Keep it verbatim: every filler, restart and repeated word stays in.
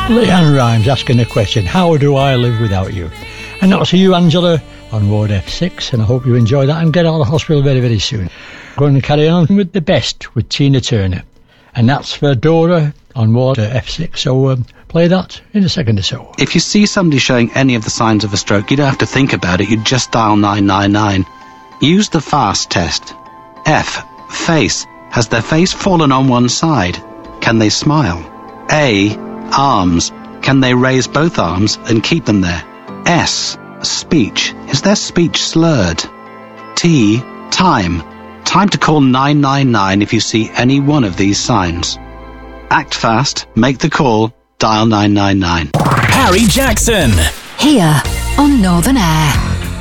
Leanne Rhymes asking a question, how do I live without you? And that's you, Angela, on Ward F six, and I hope you enjoy that and get out of the hospital very, very soon. Going to carry on with the best with Tina Turner, and that's for Dora on Ward F six, so um, play that in a second or so. If you see somebody showing any of the signs of a stroke, you don't have to think about it, you just dial nine nine nine. Use the FAST test. F. Face. Has their face fallen on one side? Can they smile? A. Arms. Can they raise both arms and keep them there? S. Speech. Is their speech slurred? T. Time. Time to call nine nine nine if you see any one of these signs. Act fast, make the call, dial nine nine nine. Harry Jackson. Here on Northern Air.